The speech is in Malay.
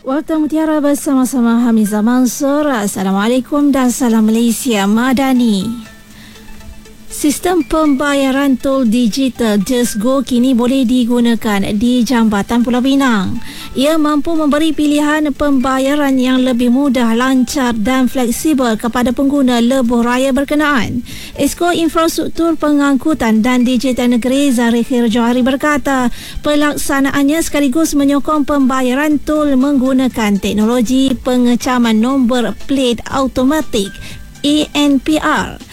Warta Mutiara bersama-sama Hamizah Mansur. Assalamualaikum dan salam Malaysia Madani. Sistem pembayaran tol digital Just Go kini boleh digunakan di Jambatan Pulau Pinang. Ia mampu memberi pilihan pembayaran yang lebih mudah, lancar dan fleksibel kepada pengguna lebuh raya berkenaan. Esko Infrastruktur Pengangkutan dan Digital Negeri Zarikhir Johari berkata, pelaksanaannya sekaligus menyokong pembayaran tol menggunakan teknologi pengecaman nombor plate automatik ANPR.